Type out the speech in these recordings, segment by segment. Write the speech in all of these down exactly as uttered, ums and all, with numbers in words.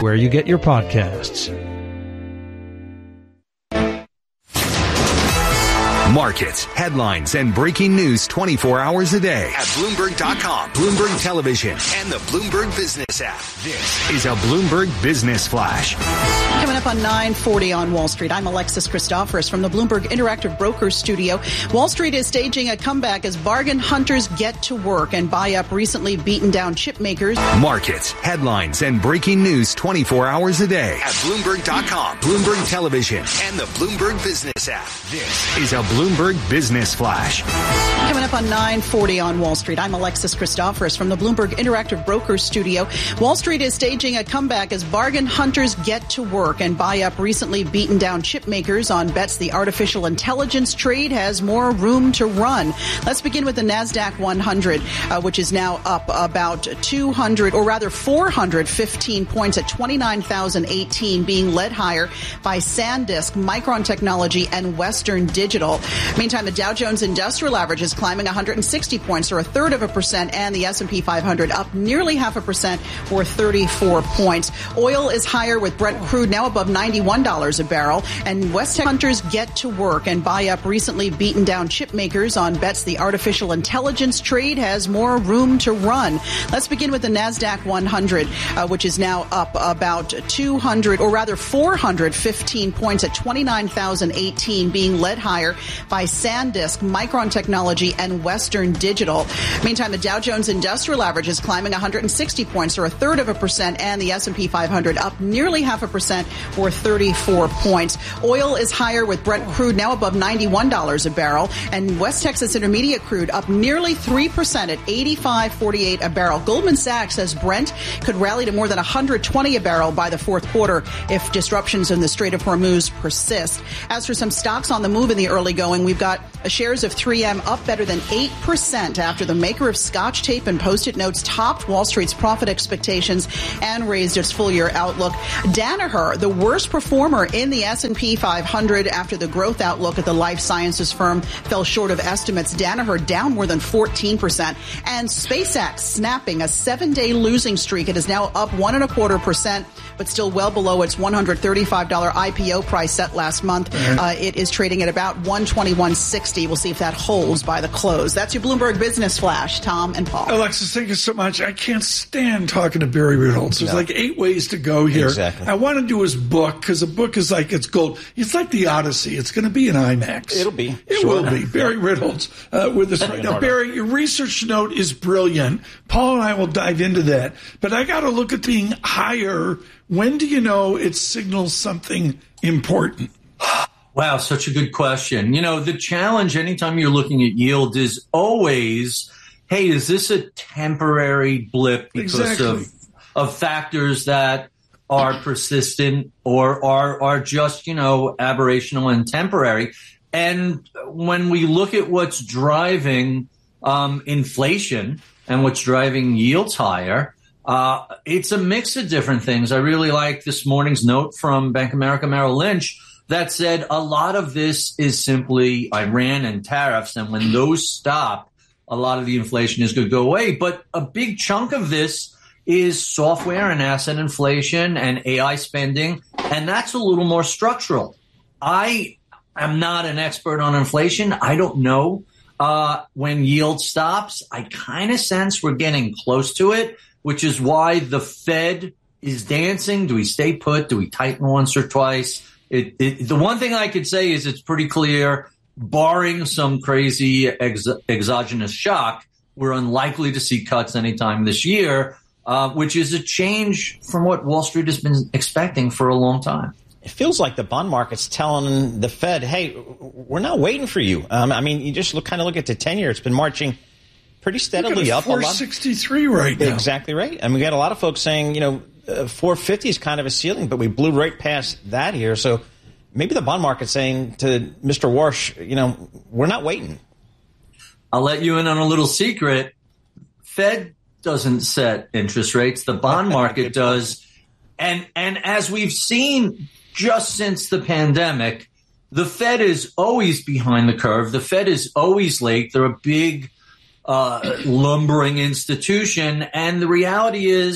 wherever you get your podcasts. Markets, headlines, and breaking news twenty-four hours a day at Bloomberg dot com, Bloomberg Television, and the Bloomberg Business app. This is a Bloomberg Business Flash. Coming up on nine forty on Wall Street, I'm Alexis Christoforous from the Bloomberg Interactive Brokers Studio. Wall Street is staging a comeback as bargain hunters get to work and buy up recently beaten down chip makers. Markets, headlines, and breaking news twenty-four hours a day at Bloomberg dot com, Bloomberg Television, and the Bloomberg Business app. This is a Bloomberg Business Flash. Coming up on nine forty on Wall Street, I'm Alexis Christoforous from the Bloomberg Interactive Brokers Studio. Wall Street is staging a comeback as bargain hunters get to work and buy up recently beaten down chip makers on bets the artificial intelligence trade has more room to run. Let's begin with the NASDAQ one hundred, uh, which is now up about two hundred, or rather four hundred fifteen points at twenty-nine thousand eighteen, being led higher by SanDisk, Micron Technology, and Western Digital. Meantime, the Dow Jones Industrial Average is climbing one hundred sixty points, or a third of a percent, and the S and P five hundred up nearly half a percent, or thirty-four points. Oil is higher with Brent crude now above ninety-one dollars a barrel, and West Texas hunters get to work and buy up recently beaten down chip makers on bets the artificial intelligence trade has more room to run. Let's begin with the NASDAQ one hundred, uh, which is now up about two hundred, or rather four hundred fifteen points at twenty-nine thousand eighteen, being led higher by SanDisk, Micron Technology, and Western Digital. Meantime, the Dow Jones Industrial Average is climbing one hundred sixty points, or a third of a percent, and the S and P five hundred up nearly half a percent, or thirty-four points. Oil is higher with Brent crude now above ninety-one dollars a barrel, and West Texas Intermediate crude up nearly three percent at eighty-five forty-eight a barrel. Goldman Sachs says Brent could rally to more than one hundred twenty a barrel by the fourth quarter if disruptions in the Strait of Hormuz persist. As for some stocks on the move in the early going, we've got shares of three M up better than eight percent after the maker of Scotch Tape and Post-it Notes topped Wall Street's profit expectations and raised its full-year outlook. Danaher, the worst performer in the S and P five hundred after the growth outlook at the life sciences firm fell short of estimates. Danaher down more than fourteen percent. And SpaceX snapping a seven-day losing streak. It is now up one and a quarter percent, but still well below its one hundred thirty-five dollars I P O price set last month. Uh, it is trading at about one twenty-one sixty. We'll see if that holds by the close. That's your Bloomberg Business Flash. Tom and Paul. Alexis, thank you so much. I can't stand talking to Barry Ritholtz. There's no. like eight ways to go here. Exactly. I want to do his book because a book is like it's gold. It's like the Odyssey. It's going to be an IMAX. It'll be. It sure. will be. Barry Ritholtz uh, with us right now. Barry, your research note is brilliant. Paul and I will dive into that. But I got to look at being higher. When do you know it signals something important? Wow, such a good question. You know, the challenge anytime you're looking at yield is always, hey, is this a temporary blip because exactly. of of factors that are persistent or are are just, you know, aberrational and temporary? And when we look at what's driving um, inflation and what's driving yields higher, uh, it's a mix of different things. I really like this morning's note from Bank of America Merrill Lynch that said a lot of this is simply Iran and tariffs. And when those stop, a lot of the inflation is going to go away. But a big chunk of this is software and asset inflation and A I spending. And that's a little more structural. I am not an expert on inflation. I don't know uh, when yield stops. I kind of sense we're getting close to it, which is why the Fed is dancing. Do we stay put? Do we tighten once or twice? It, it, the one thing I could say is it's pretty clear, barring some crazy ex, exogenous shock, we're unlikely to see cuts anytime this year, uh, which is a change from what Wall Street has been expecting for a long time. It feels like the bond market's telling the Fed, hey, we're not waiting for you. Um, I mean, you just look, kind of look at the ten-year. It's been marching pretty steadily up. four sixty-three right now. Exactly right. And we got a lot of folks saying, you know, Uh, four fifty is kind of a ceiling, but we blew right past that here. So maybe the bond market's saying to Mister Warsh, you know, we're not waiting. I'll let you in on a little secret. Fed doesn't set interest rates. The bond market does. And and as we've seen just since the pandemic, the Fed is always behind the curve. The Fed is always late. They're a big uh, lumbering institution. And the reality is,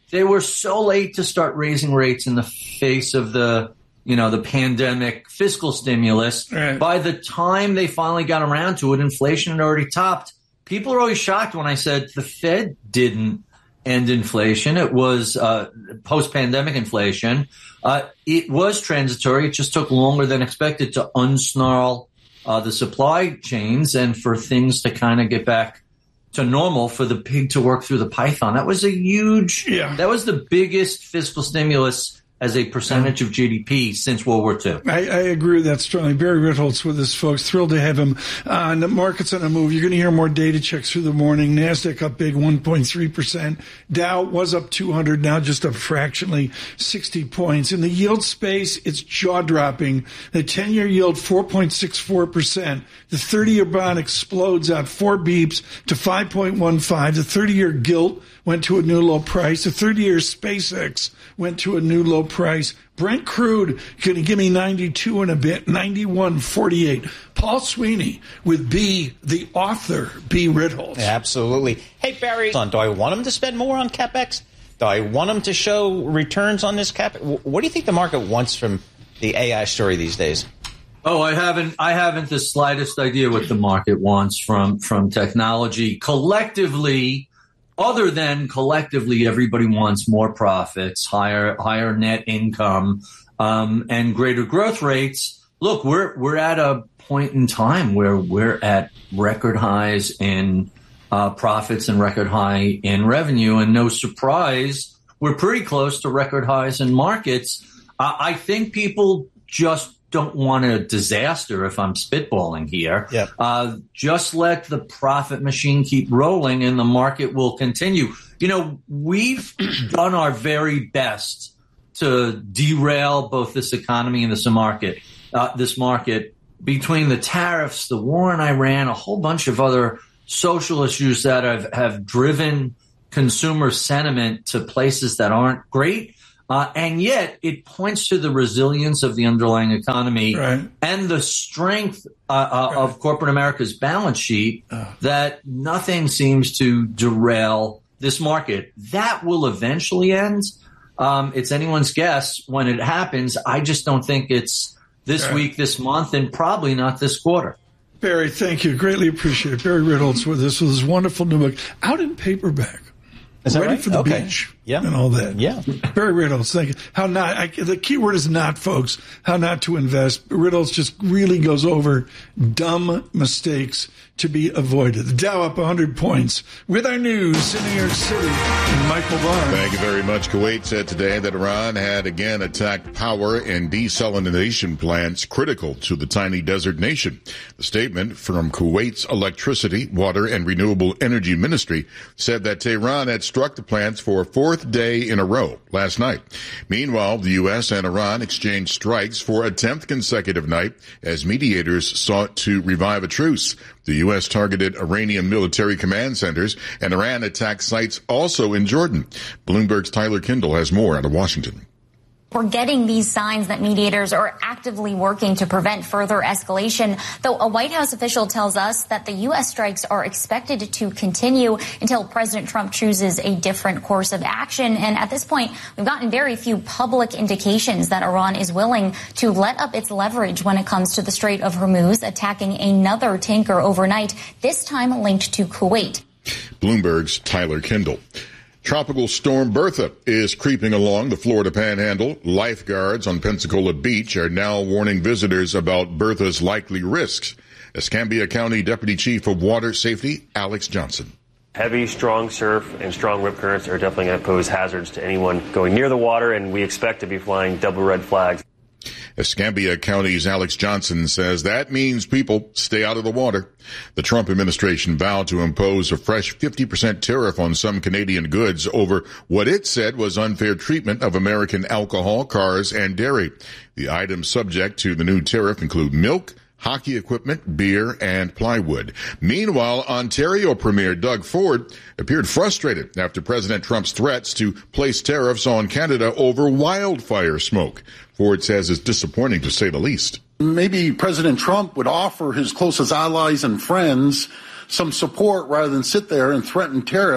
they were so late to start raising rates in the face of the, you know, the pandemic fiscal stimulus. Right. By the time they finally got around to it, inflation had already topped. People are always shocked when I said the Fed didn't end inflation. It was uh, post-pandemic inflation. Uh, it was transitory. It just took longer than expected to unsnarl uh, the supply chains and for things to kind of get back to normal, for the pig to work through the python. That was a huge, yeah. that was the biggest fiscal stimulus as a percentage of G D P since World War Two. I, I agree with that strongly. Barry Ritholtz with us, folks. Thrilled to have him on. The market's on a move. You're going to hear more data checks through the morning. NASDAQ up big, one point three percent. Dow was up two hundred, now just up fractionally, sixty points. In the yield space, it's jaw-dropping. The ten-year yield, four point six four percent. The thirty-year bond explodes out four beeps to five point one five. The thirty-year gilt went to a new low price. The thirty-year SpaceX went to a new low price. Brent crude going to give me ninety-two and a bit, ninety-one forty-eight. Paul Sweeney with B, the author, B. Ritholtz. Absolutely. Hey, Barry, do I want him to spend more on CapEx? Do I want him to show returns on this cap? What do you think the market wants from the A I story these days? Oh, I haven't. I haven't the slightest idea what the market wants from from technology collectively. Other than collectively, everybody wants more profits, higher higher net income, um, and greater growth rates. Look, we're we're at a point in time where we're at record highs in uh, profits and record high in revenue, and no surprise, we're pretty close to record highs in markets. Uh, I think people just don't want a disaster, if I'm spitballing here. Yep. Uh, just let the profit machine keep rolling and the market will continue. You know, we've done our very best to derail both this economy and this market, uh, this market between the tariffs, the war in Iran, a whole bunch of other social issues that have, have driven consumer sentiment to places that aren't great. Uh, and yet it points to the resilience of the underlying economy right. and the strength uh, uh, right. of corporate America's balance sheet oh. that nothing seems to derail this market. That will eventually end. Um, it's anyone's guess when it happens. I just don't think it's this right. week, this month, and probably not this quarter. Barry, thank you. Greatly appreciate it. Barry Ritholtz with us with his wonderful new book, out in paperback. Is that Ready right? for the okay. beach yeah. and all that. Yeah. Barry Ritholtz, thank you. How not, I, the key word is not, folks, how not to invest. Ritholtz just really goes over dumb mistakes to be avoided. The Dow up one hundred points. With our news in New York City, Michael Barr. Thank you very much. Kuwait said today that Iran had again attacked power and desalination plants critical to the tiny desert nation. The statement from Kuwait's Electricity, Water, and Renewable Energy Ministry said that Tehran had struck the plants for a fourth day in a row last night. Meanwhile, the U S and Iran exchanged strikes for a tenth consecutive night as mediators sought to revive a truce. The U S targeted Iranian military command centers, and Iran attacked sites also in Jordan. Bloomberg's Tyler Kindle has more out of Washington. We're getting these signs that mediators are actively working to prevent further escalation, though a White House official tells us that the U S strikes are expected to continue until President Trump chooses a different course of action. And at this point, we've gotten very few public indications that Iran is willing to let up its leverage when it comes to the Strait of Hormuz, attacking another tanker overnight, this time linked to Kuwait. Bloomberg's Tyler Kindle. Tropical storm Bertha is creeping along the Florida Panhandle. Lifeguards on Pensacola Beach are now warning visitors about Bertha's likely risks. Escambia County Deputy Chief of Water Safety, Alex Johnson. Heavy, strong surf and strong rip currents are definitely going to pose hazards to anyone going near the water, and we expect to be flying double red flags. Escambia County's Alex Johnson says that means people stay out of the water. The Trump administration vowed to impose a fresh fifty percent tariff on some Canadian goods over what it said was unfair treatment of American alcohol, cars, and dairy. The items subject to the new tariff include milk, hockey equipment, beer, and plywood. Meanwhile, Ontario Premier Doug Ford appeared frustrated after President Trump's threats to place tariffs on Canada over wildfire smoke. Ford says it's disappointing, to say the least. Maybe President Trump would offer his closest allies and friends some support rather than sit there and threaten tariffs.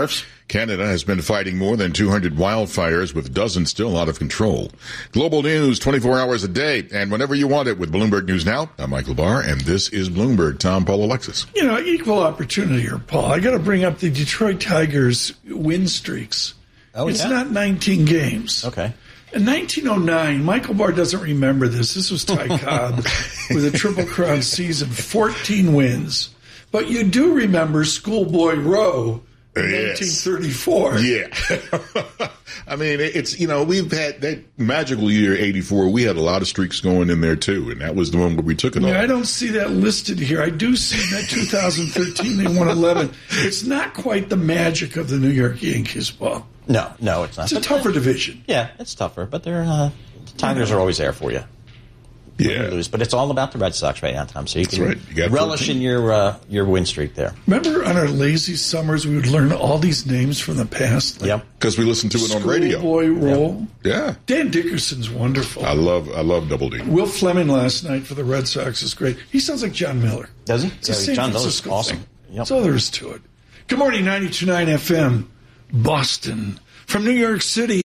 Canada has been fighting more than two hundred wildfires, with dozens still out of control. Global news twenty-four hours a day, and whenever you want it with Bloomberg News Now. I'm Michael Barr, and this is Bloomberg. Tom, Paul, Alexis. You know, equal opportunity here, Paul. I got to bring up the Detroit Tigers win streaks. Oh, it's yeah? not nineteen games. Okay. In nineteen oh nine, Michael Barr doesn't remember this. This was Ty Cobb with a Triple Crown season, fourteen wins. But you do remember Schoolboy Row in Yes. nineteen thirty-four. Yeah. I mean, it's, you know, we've had that magical year, eighty-four. We had a lot of streaks going in there, too, and that was the one where we took it Yeah, all. I don't see that listed here. I do see that two thousand thirteen they won eleven. It's not quite the magic of the New York Yankees, Paul. No, no, it's not. It's a tougher division. Yeah, it's tougher, but they're uh, the Tigers are always there for you. Yeah. Lose, but it's all about the Red Sox right now, Tom. So you That's can right. You got relish fourteen. in your uh, your win streak there. Remember on our lazy summers, we would learn all these names from the past? Like Yep. Because we listened to it on radio. Schoolboy Roll. Yeah. Dan Dickerson's wonderful. I love I love Double D. Will Fleming last night for the Red Sox is great. He sounds like John Miller. Does he? It's a Yeah, San John Miller's Francisco awesome. thing. Yep. That's all there is to it. Good morning, ninety-two point nine F M, Boston. From New York City,